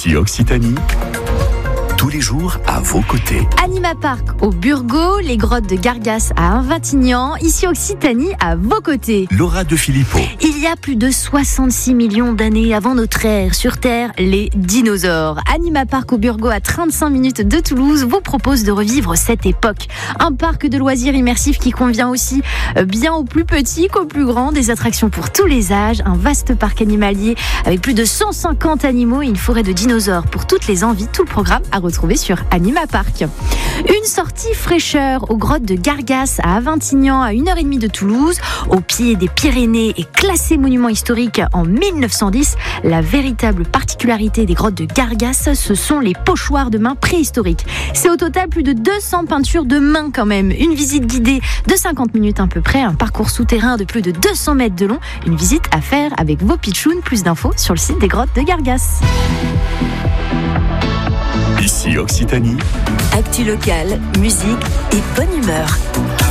Ici Occitanie, tous les jours à vos côtés. Anima Park au Burgo, les grottes de Gargas à Invatignan, ici Occitanie à vos côtés. Laura de Filippo. Il y a plus de 66 millions d'années avant notre ère, sur Terre, les dinosaures. Anima Park au Burgo à 35 minutes de Toulouse vous propose de revivre cette époque. Un parc de loisirs immersifs qui convient aussi bien aux plus petits qu'aux plus grands, des attractions pour tous les âges, un vaste parc animalier avec plus de 150 animaux et une forêt de dinosaures pour toutes les envies. Tout le programme à retrouver sur Anima Park. Une sortie fraîcheur aux grottes de Gargas à Avintignan à 1h30 de Toulouse, au pied des Pyrénées et classé monument historique en 1910. La véritable particularité des grottes de Gargas, ce sont les pochoirs de main préhistoriques. C'est au total plus de 200 peintures de main quand même. Une visite guidée de 50 minutes à peu près, un parcours souterrain de plus de 200 mètres de long. Une visite à faire avec vos pitchouns. Plus d'infos sur le site des grottes de Gargas. Ici Occitanie. Actu locale, musique et bonne humeur.